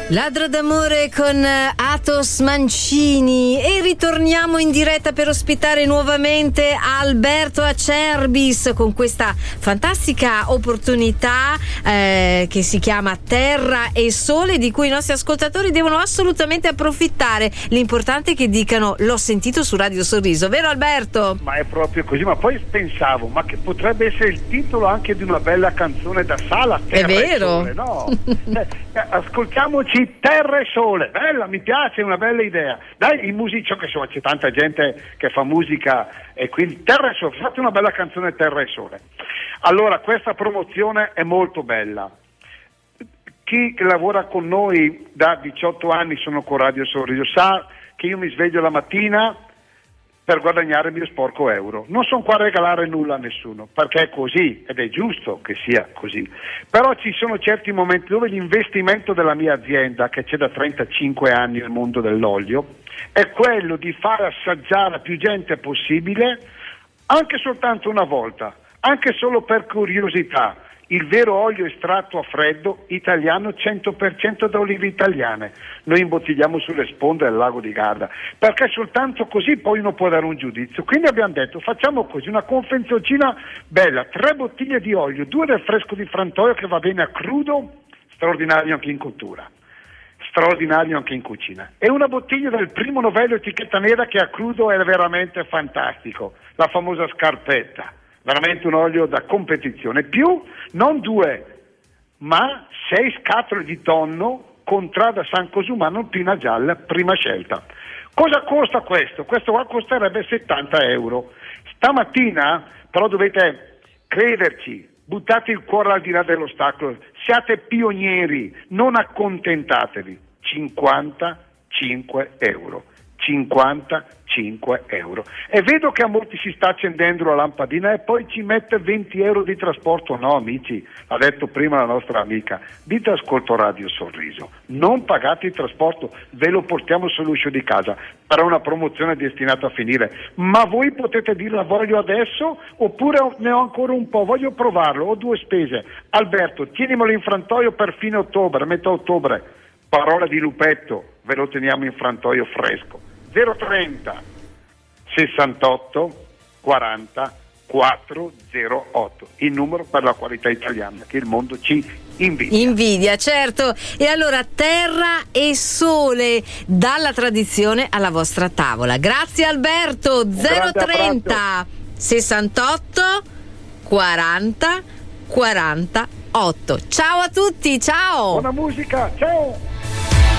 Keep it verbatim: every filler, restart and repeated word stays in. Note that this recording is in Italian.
Ladro d'amore con Atos Mancini e ritorniamo in diretta per ospitare nuovamente Alberto Acerbis con questa fantastica opportunità eh, che si chiama Terra e Sole, di cui i nostri ascoltatori devono assolutamente approfittare. L'importante è che dicano: l'ho sentito su Radio Sorriso, vero Alberto? Ma è proprio così, ma poi pensavo, ma che potrebbe essere il titolo anche di una bella canzone da sala, Terra è vero? E Sole, no? eh, ascoltiamoci Terra e Sole, bella, mi piace, è una bella idea. Dai, i musici, che insomma c'è tanta gente che fa musica e quindi Terra e Sole, fate una bella canzone Terra e Sole. Allora, questa promozione è molto bella. Chi lavora con noi da diciotto anni, sono con Radio Sorriso, sa che io mi sveglio la mattina per guadagnare il mio sporco euro. Non sono qua a regalare nulla a nessuno, perché è così ed è giusto che sia così. Però ci sono certi momenti dove l'investimento della mia azienda, che c'è da trentacinque anni nel mondo dell'olio, è quello di far assaggiare a più gente possibile, anche soltanto una volta, anche solo per curiosità, il vero olio estratto a freddo italiano, cento per cento da olive italiane. Noi imbottigliamo sulle sponde del lago di Garda, perché soltanto così poi uno può dare un giudizio. Quindi abbiamo detto: facciamo così, una confezioncina bella, tre bottiglie di olio, due del fresco di Frantoio che va bene a crudo, straordinario anche in cottura, straordinario anche in cucina, e una bottiglia del primo novello etichetta nera che a crudo è veramente fantastico, la famosa scarpetta. Veramente un olio da competizione, più non due ma sei scatole di tonno Contrada San Cosumano Pina Gialla, prima scelta. Cosa costa questo? Questo qua costerebbe settanta euro. Stamattina però dovete crederci, buttate il cuore al di là dell'ostacolo, siate pionieri, non accontentatevi. cinquantacinque euro. cinquantacinque euro. E vedo che a molti si sta accendendo la lampadina e poi ci mette venti euro di trasporto. No, amici, ha detto prima la nostra amica, dite ascolto Radio Sorriso, non pagate il trasporto, ve lo portiamo sull'uscio di casa. Sarà una promozione destinata a finire, ma voi potete dire: la voglio adesso oppure ne ho ancora un po', voglio provarlo, ho due spese. Alberto, tienimelo in frantoio per fine ottobre, metà ottobre. Parola di Lupetto, ve lo teniamo in frantoio fresco. zero trenta sessantotto quaranta quattrocentotto, il numero per la qualità italiana che il mondo ci invidia. Invidia, certo. E allora Terra e Sole, dalla tradizione alla vostra tavola. Grazie Alberto. zero trenta sessantotto quaranta quarantotto. Ciao a tutti, ciao. Buona musica, ciao.